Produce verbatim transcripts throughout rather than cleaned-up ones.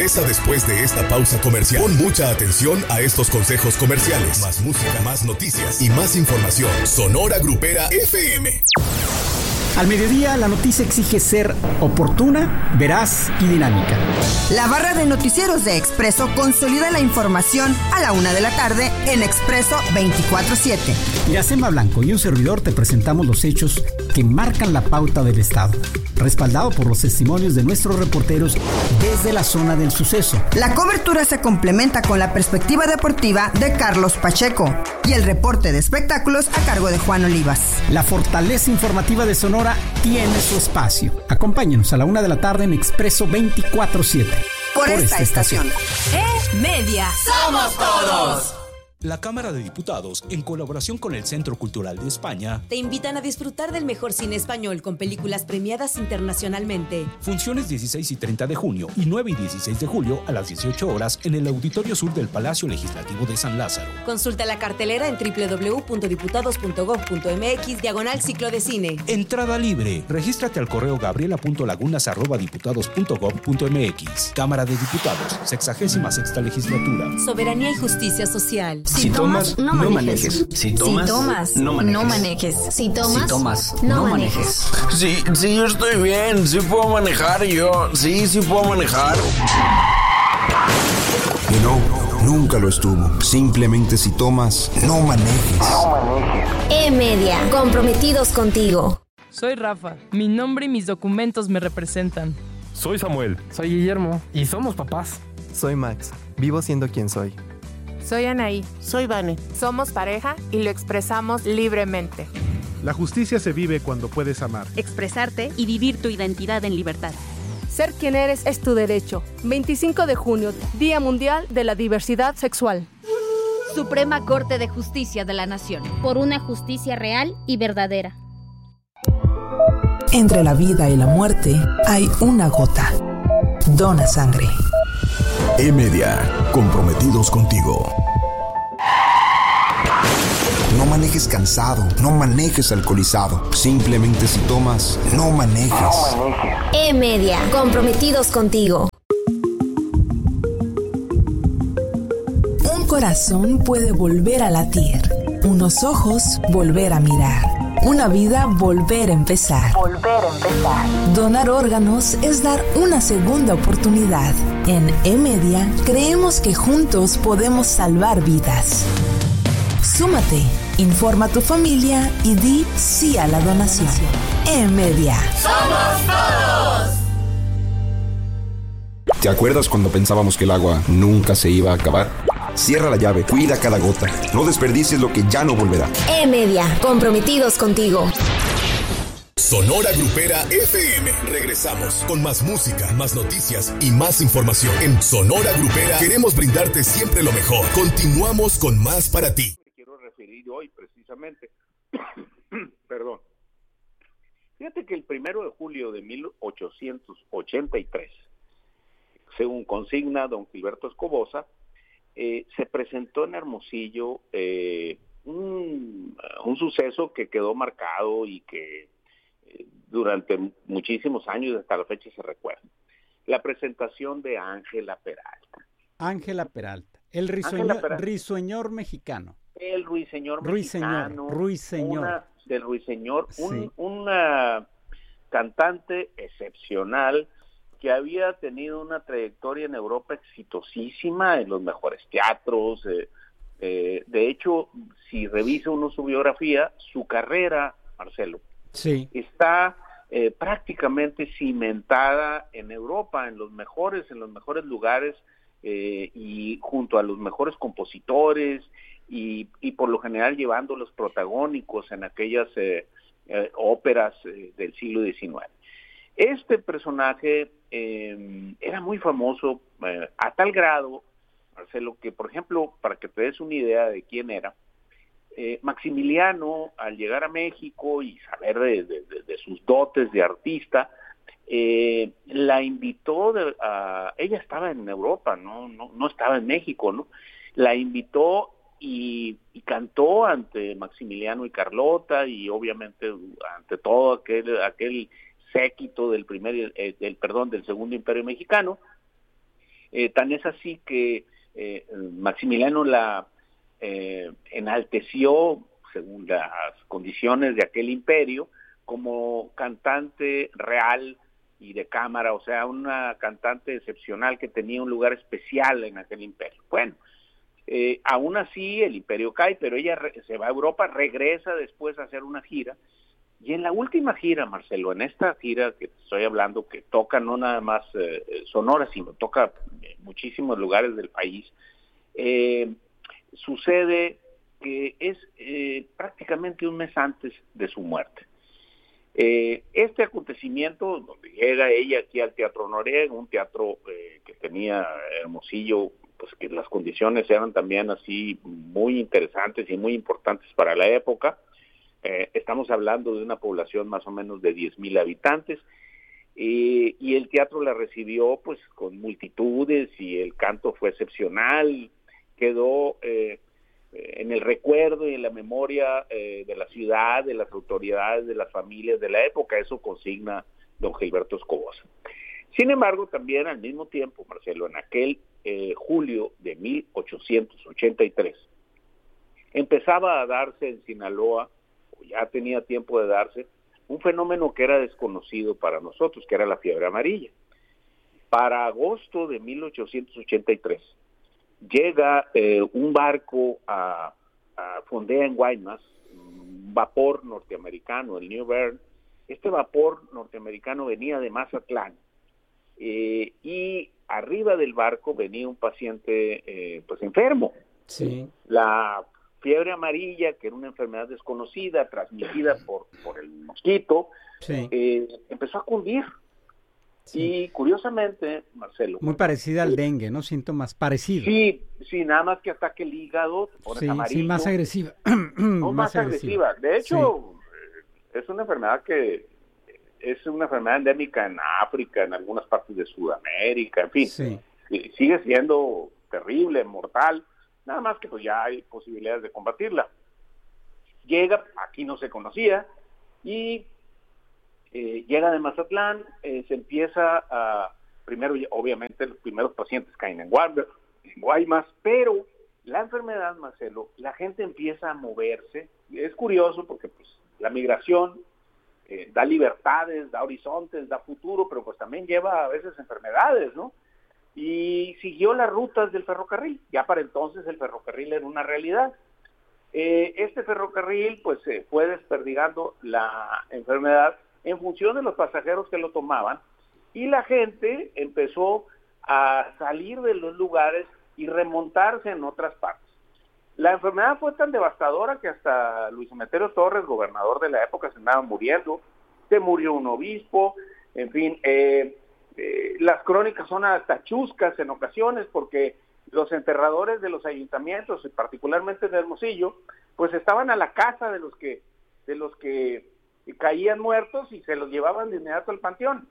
regresa después de esta pausa comercial. Pon mucha atención a estos consejos comerciales. Más música, más noticias y más información. Sonora Grupera F M. Al mediodía, la noticia exige ser oportuna, veraz y dinámica. La barra de noticieros de Expreso consolida la información a la una de la tarde en Expreso veinticuatro siete. Iracema Blanco y un servidor te presentamos los hechos que marcan la pauta del Estado, respaldado por los testimonios de nuestros reporteros desde la zona del suceso. La cobertura se complementa con la perspectiva deportiva de Carlos Pacheco y el reporte de espectáculos a cargo de Juan Olivas. La fortaleza informativa de Sonora tiene su espacio. Acompáñenos a la una de la tarde en Expreso veinticuatro siete. Por, por esta, esta estación. estación. E-Media. ¡Somos todos! La Cámara de Diputados, en colaboración con el Centro Cultural de España, te invitan a disfrutar del mejor cine español con películas premiadas internacionalmente. Funciones dieciséis y treinta de junio y nueve y dieciséis de julio a las dieciocho horas en el Auditorio Sur del Palacio Legislativo de San Lázaro. Consulta la cartelera en doble u doble u doble u punto diputados punto gob punto eme equis diagonal ciclo de cine. Entrada libre. Regístrate al correo gabriela punto lagunas arroba diputados punto gob punto eme equis. Cámara de Diputados, sexagésima sexta legislatura. Soberanía y justicia social. Si, si tomas, tomas, no manejes. Si tomas, si tomas no, manejes. no manejes. Si tomas, si tomas no, no manejes. manejes. Sí, sí, yo estoy bien. Sí puedo manejar yo. Sí, sí puedo manejar. Y no, nunca lo estuvo. Simplemente si tomas, no manejes. No manejes. E-Media, comprometidos contigo. Soy Rafa. Mi nombre y mis documentos me representan. Soy Samuel. Soy Guillermo. Y somos papás. Soy Max. Vivo siendo quien soy. Soy Anaí. Soy Vane. Somos pareja y lo expresamos libremente. La justicia se vive cuando puedes amar, expresarte y vivir tu identidad en libertad. Ser quien eres es tu derecho. veinticinco de junio, Día Mundial de la Diversidad Sexual. Suprema Corte de Justicia de la Nación. Por una justicia real y verdadera. Entre la vida y la muerte hay una gota. Dona sangre. E-Media, comprometidos contigo. No manejes cansado, no manejes alcoholizado. Simplemente si tomas, no manejes. No manejes. E-Media, comprometidos contigo. Un corazón puede volver a latir, unos ojos volver a mirar, una vida volver a empezar. Volver a empezar. Donar órganos es dar una segunda oportunidad. En E-Media creemos que juntos podemos salvar vidas. Súmate, informa a tu familia y di sí a la donación. E-Media. ¡Somos todos! ¿Te acuerdas cuando pensábamos que el agua nunca se iba a acabar? Cierra la llave, cuida cada gota. No desperdicies lo que ya no volverá. E-Media, comprometidos contigo. Sonora Grupera F M. Regresamos con más música, más noticias y más información. En Sonora Grupera queremos brindarte siempre lo mejor. Continuamos con más para ti. Me quiero referir hoy precisamente. Perdón. Fíjate que el primero de julio de mil ochocientos ochenta y tres, según consigna don Gilberto Escobosa, eh, se presentó en Hermosillo eh, un, un suceso que quedó marcado y que eh, durante muchísimos años hasta la fecha se recuerda. La presentación de Ángela Peralta. Ángela Peralta, el risueñor, Peralta. risueñor mexicano. El ruiseñor ruiseñor, mexicano. Ruiseñor. Una, del ruiseñor, un, sí. una cantante excepcional que había tenido una trayectoria en Europa exitosísima, en los mejores teatros. Eh, eh, de hecho, si revisa uno su biografía, su carrera, Marcelo, sí. está eh, prácticamente cimentada en Europa, en los mejores, en los mejores lugares, eh, y junto a los mejores compositores, y, y por lo general llevando los protagónicos en aquellas eh, eh, óperas eh, del siglo diecinueve. Este personaje eh, era muy famoso eh, a tal grado, Marcelo, que por ejemplo, para que te des una idea de quién era, eh, Maximiliano, al llegar a México y saber de, de, de, de sus dotes de artista, eh, la invitó, de, a, ella estaba en Europa, no, no, no estaba en México, ¿no? La invitó y, y cantó ante Maximiliano y Carlota, y obviamente ante todo aquel, aquel séquito del primer, eh, del perdón, del segundo Imperio Mexicano, Eh, tan es así que eh, Maximiliano la eh, enalteció, según las condiciones de aquel imperio, como cantante real y de cámara, o sea, una cantante excepcional que tenía un lugar especial en aquel imperio. Bueno, eh, aún así el imperio cae, pero ella re- se va a Europa, regresa después a hacer una gira, y en la última gira, Marcelo, en esta gira que estoy hablando, que toca no nada más eh, Sonora, sino toca eh, muchísimos lugares del país, eh, sucede que es eh, prácticamente un mes antes de su muerte. Eh, este acontecimiento, donde llega ella aquí al Teatro Noriega, un teatro eh, que tenía Hermosillo, pues que las condiciones eran también así muy interesantes y muy importantes para la época. Eh, estamos hablando de una población más o menos de diez mil habitantes, eh, y el teatro la recibió pues con multitudes y el canto fue excepcional, quedó eh, en el recuerdo y en la memoria eh, de la ciudad, de las autoridades, de las familias de la época. Eso consigna don Gilberto Escobosa. Sin embargo, también al mismo tiempo, Marcelo, en aquel eh, julio de mil ochocientos ochenta y tres, empezaba a darse en Sinaloa, o ya tenía tiempo de darse, un fenómeno que era desconocido para nosotros, que era la fiebre amarilla. Para agosto de mil ochocientos ochenta y tres, llega eh, un barco a, a fondea en Guaymas, un vapor norteamericano, el New Bern. Este vapor norteamericano venía de Mazatlán, eh, y arriba del barco venía un paciente eh, pues enfermo. Sí. La fiebre amarilla, que era una enfermedad desconocida, transmitida por, por el mosquito, sí. eh, empezó a cundir. Sí. Y curiosamente, Marcelo... Muy parecida al dengue, ¿no? Síntomas parecidos. Sí, sí, nada más que ataque el hígado, te pones sí, amarillo. Sí, más agresiva. No, más, más agresiva. agresiva. De hecho, sí. es una enfermedad que es una enfermedad endémica en África, en algunas partes de Sudamérica, en fin. Sí. Sigue siendo terrible, mortal, nada más que pues ya hay posibilidades de combatirla. Llega, aquí no se conocía, y... Eh, llega de Mazatlán, eh, se empieza a, primero obviamente los primeros pacientes caen en Guaymas, en Guaymas, pero la enfermedad, Marcelo, la gente empieza a moverse. Es curioso porque pues la migración eh, da libertades, da horizontes, da futuro, pero pues también lleva a veces enfermedades, ¿no? Y siguió las rutas del ferrocarril. Ya para entonces el ferrocarril era una realidad. Eh, este ferrocarril pues eh, fue desperdigando la enfermedad en función de los pasajeros que lo tomaban, y la gente empezó a salir de los lugares y remontarse en otras partes. La enfermedad fue tan devastadora que hasta Luis Emeterio Torres, gobernador de la época, se andaba muriendo, se murió un obispo, en fin, eh, eh, las crónicas son hasta chuscas en ocasiones, porque los enterradores de los ayuntamientos, particularmente de Hermosillo, pues estaban a la casa de los que, de los que y caían muertos y se los llevaban de inmediato al panteón.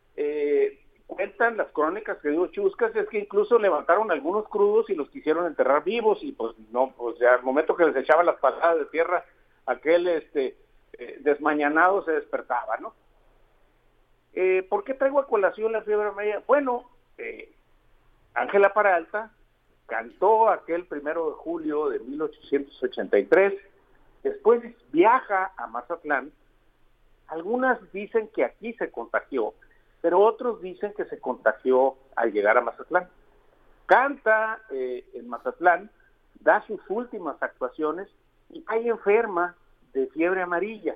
Eh, cuentan las crónicas que digo chuscas, es que incluso levantaron algunos crudos y los quisieron enterrar vivos, y pues no, pues ya al momento que les echaban las paladas de tierra, aquel este eh, desmañanado se despertaba, ¿no? Eh, ¿Por qué traigo a colación la fiebre amarilla? Bueno, eh, Ángela Peralta cantó aquel primero de julio de mil ochocientos ochenta y tres, después viaja a Mazatlán. Algunas dicen que aquí se contagió, pero otros dicen que se contagió al llegar a Mazatlán. Canta eh, en Mazatlán, da sus últimas actuaciones y cae enferma de fiebre amarilla.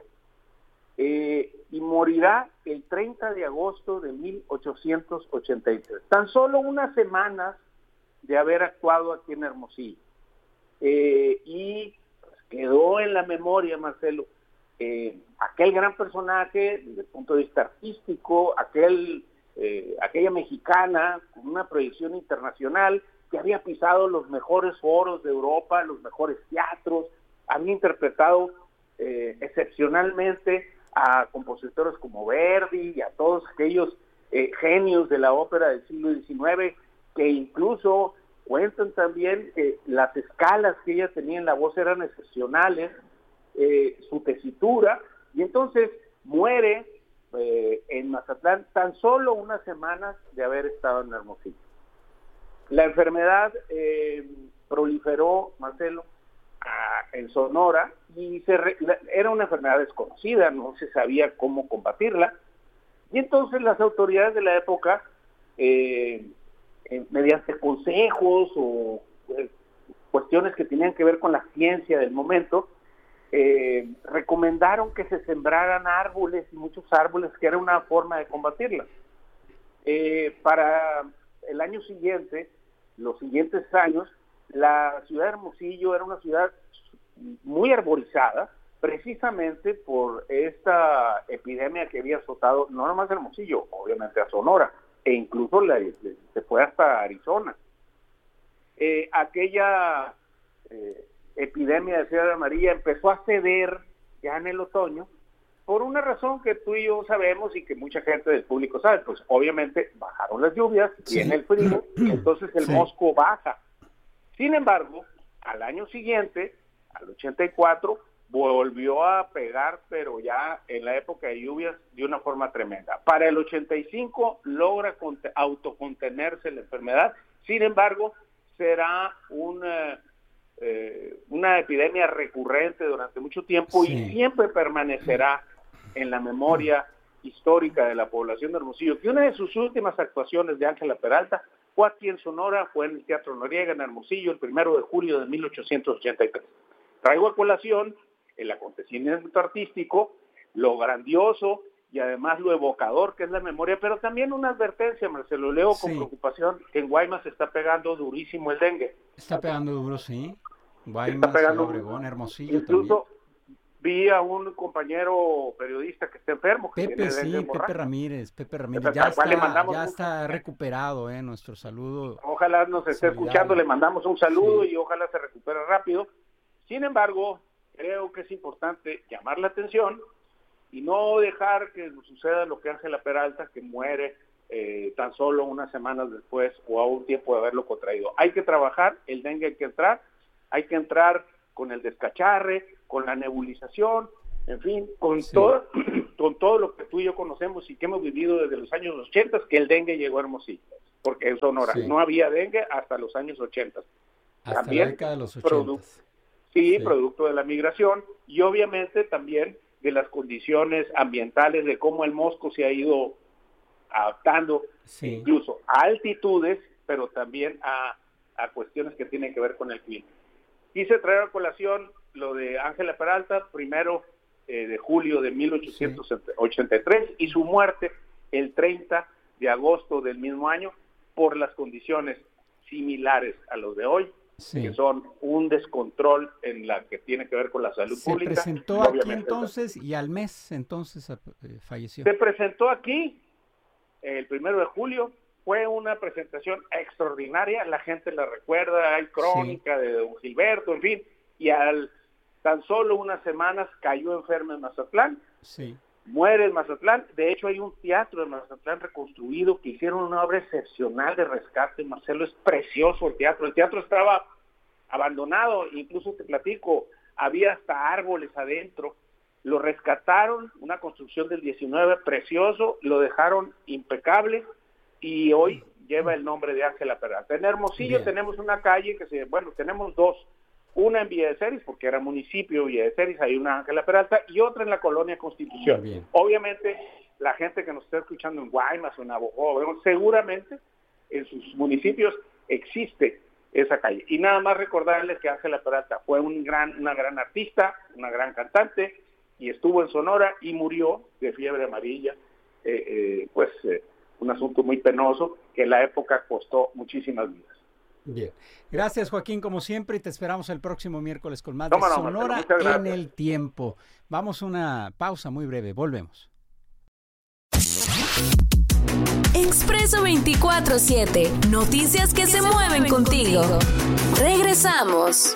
Eh, y morirá el treinta de agosto de mil ochocientos ochenta y tres, tan solo unas semanas de haber actuado aquí en Hermosillo. Eh, y pues, quedó en la memoria, Marcelo, Eh, aquel gran personaje desde el punto de vista artístico, aquel, eh, aquella mexicana con una proyección internacional que había pisado los mejores foros de Europa, los mejores teatros, había interpretado eh, excepcionalmente a compositores como Verdi y a todos aquellos eh, genios de la ópera del siglo diecinueve, que incluso cuentan también que las escalas que ella tenía en la voz eran excepcionales. Eh, su tesitura, y entonces muere eh, en Mazatlán tan solo unas semanas de haber estado en Hermosillo. La enfermedad eh, proliferó, Marcelo, a, en Sonora, y se re, la, era una enfermedad desconocida, no se sabía cómo combatirla, y entonces las autoridades de la época, eh, eh, mediante consejos o eh, cuestiones que tenían que ver con la ciencia del momento, eh, recomendaron que se sembraran árboles, y muchos árboles, que era una forma de combatirla. Eh, para el año siguiente, los siguientes años, la ciudad de Hermosillo era una ciudad muy arborizada, precisamente por esta epidemia que había azotado no nomás a Hermosillo, obviamente a Sonora, e incluso la, se fue hasta Arizona. Eh, aquella eh, epidemia de fiebre amarilla empezó a ceder ya en el otoño, por una razón que tú y yo sabemos y que mucha gente del público sabe, pues obviamente bajaron las lluvias, sí. Viene el frío, y entonces el sí. mosco baja. Sin embargo, al año siguiente, al ochenta y cuatro, volvió a pegar, pero ya en la época de lluvias, de una forma tremenda. Para el ochenta y cinco logra autocontenerse la enfermedad, sin embargo, será una, eh, una epidemia recurrente durante mucho tiempo, sí. y siempre permanecerá en la memoria histórica de la población de Hermosillo, que una de sus últimas actuaciones de Ángela Peralta fue aquí en Sonora, fue en el Teatro Noriega, en Hermosillo, el primero de julio de mil ochocientos ochenta y tres. Traigo a colación el acontecimiento artístico, lo grandioso y además lo evocador que es la memoria, pero también una advertencia, Marcelo, leo con sí. preocupación, que en Guaymas se está pegando durísimo el dengue. Está pegando duro, sí. Guaymas, está pegando, Obregón, Hermosillo incluso también. Vi a un compañero periodista que está enfermo. Que Pepe, sí, Pepe Ramírez, Pepe Ramírez, Pepe, ya, está, ya está recuperado, eh, nuestro saludo. Ojalá nos esté escuchando, le mandamos un saludo sí. y ojalá se recupere rápido. Sin embargo, creo que es importante llamar la atención y no dejar que suceda lo que Ángela Peralta, que muere eh, tan solo unas semanas después o a un tiempo de haberlo contraído. Hay que trabajar, el dengue hay que entrar, hay que entrar con el descacharre, con la nebulización, en fin, con sí. todo con todo lo que tú y yo conocemos y que hemos vivido desde los años ochenta, que el dengue llegó a Hermosillo, porque en Sonora sí. no había dengue hasta los años ochenta. Hasta también, la década de los ochenta. Produ- sí, sí, producto de la migración y obviamente también de las condiciones ambientales, de cómo el mosco se ha ido adaptando sí. incluso a altitudes, pero también a, a cuestiones que tienen que ver con el clima. Quise traer a colación lo de Ángela Peralta, primero eh, de julio de mil ochocientos ochenta y tres, sí. y su muerte el treinta de agosto del mismo año, por las condiciones similares a los de hoy, sí. que son un descontrol en la que tiene que ver con la salud se pública. Se presentó aquí entonces, y al mes entonces eh, falleció. Se presentó aquí el primero de julio, fue una presentación extraordinaria, la gente la recuerda, hay crónica sí. de don Gilberto, en fin, y al tan solo unas semanas cayó enfermo en Mazatlán, sí. muere en Mazatlán. De hecho hay un teatro en Mazatlán reconstruido que hicieron una obra excepcional de rescate, Marcelo, es precioso el teatro, el teatro estaba abandonado, incluso te platico, había hasta árboles adentro, lo rescataron, una construcción del diecinueve, precioso, lo dejaron impecable, y hoy lleva el nombre de Ángela Peralta. En Hermosillo Bien. tenemos una calle que se, bueno, tenemos dos, una en Villa de Ceres, porque era municipio Villa de Ceres, hay una Ángela Peralta, y otra en la colonia Constitución. Bien. Obviamente, la gente que nos está escuchando en Guaymas o en Navojoa, seguramente en sus municipios existe esa calle. Y nada más recordarles que Ángela Peralta fue un gran, una gran artista, una gran cantante, y estuvo en Sonora y murió de fiebre amarilla, eh, eh, pues... Eh, un asunto muy penoso que en la época costó muchísimas vidas. Bien. Gracias, Joaquín, como siempre, y te esperamos el próximo miércoles con más no, de no, Sonora Marcelo, en el tiempo. Vamos a una pausa muy breve, volvemos. Expreso veinticuatro siete, noticias que, que se, se mueven, mueven contigo. contigo. Regresamos.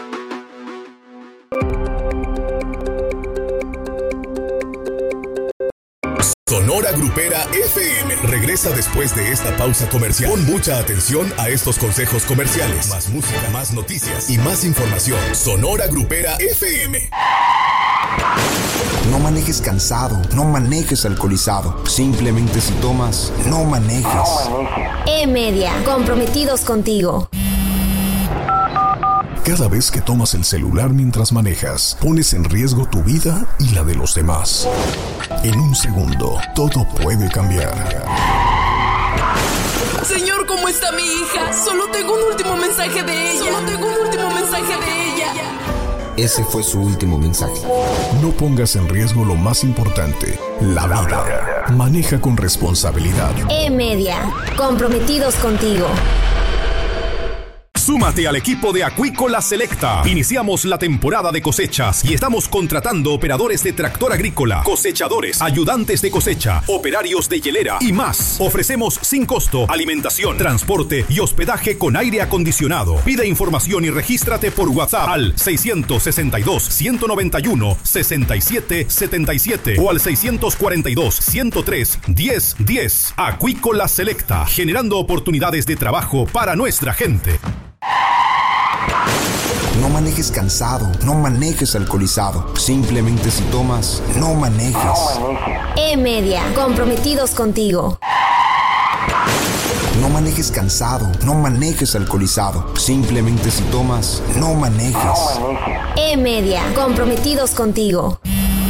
Sonora Grupera F M regresa después de esta pausa comercial. Pon mucha atención a estos consejos comerciales. Más música, más noticias y más información. Sonora Grupera F M. No manejes cansado, no manejes alcoholizado. Simplemente si tomas, no manejes. No manejes. E-Media, comprometidos contigo. Cada vez que tomas el celular mientras manejas, pones en riesgo tu vida y la de los demás. En un segundo, todo puede cambiar. Señor, ¿cómo está mi hija? Solo tengo un último mensaje de ella. Solo tengo un último mensaje de ella. Ese fue su último mensaje. No pongas en riesgo lo más importante, la vida. Maneja con responsabilidad. E-Media, comprometidos contigo. Súmate al equipo de Acuícola Selecta. Iniciamos la temporada de cosechas y estamos contratando operadores de tractor agrícola, cosechadores, ayudantes de cosecha, operarios de hielera y más. Ofrecemos sin costo alimentación, transporte y hospedaje con aire acondicionado. Pide información y regístrate por WhatsApp al seiscientos sesenta y dos, ciento noventa y uno, sesenta y siete setenta y siete o al seiscientos cuarenta y dos, ciento tres, diez diez. Acuícola Selecta, generando oportunidades de trabajo para nuestra gente. No manejes cansado, no manejes alcoholizado. Simplemente si tomas, no manejes. No manejes. E-Media, comprometidos contigo. No manejes cansado, no manejes alcoholizado. Simplemente si tomas, no manejes. No manejes. E-Media, comprometidos contigo.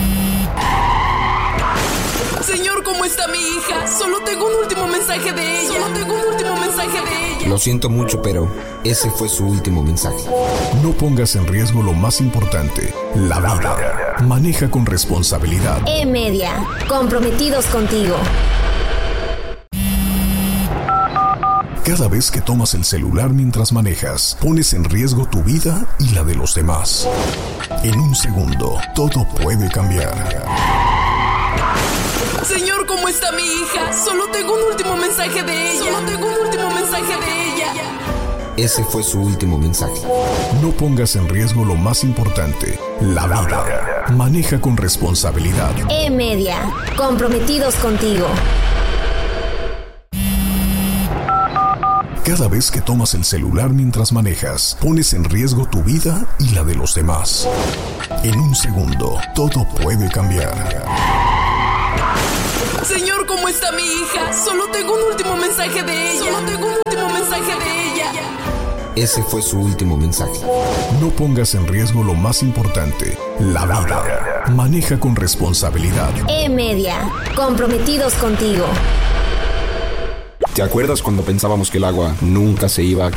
Señor, ¿cómo está mi hija? Solo tengo un último mensaje de ella. Solo tengo un último mensaje de ella. Lo siento mucho, pero ese fue su último mensaje. No pongas en riesgo lo más importante, la vida. Maneja con responsabilidad. E-Media, comprometidos contigo. Cada vez que tomas el celular mientras manejas, pones en riesgo tu vida y la de los demás. En un segundo, todo puede cambiar. Señor, ¿cómo está mi hija? Solo tengo un último mensaje de ella. Solo tengo un último mensaje de ella. Ese fue su último mensaje. No pongas en riesgo lo más importante, la vida. Maneja con responsabilidad. E-Media, comprometidos contigo. Cada vez que tomas el celular mientras manejas, pones en riesgo tu vida y la de los demás. En un segundo, todo puede cambiar. Señor, ¿cómo está mi hija? Solo tengo un último mensaje de ella. Solo tengo un último mensaje de ella. Ese fue su último mensaje. No pongas en riesgo lo más importante, la vida. Maneja con responsabilidad. E-Media, comprometidos contigo. ¿Te acuerdas cuando pensábamos que el agua nunca se iba a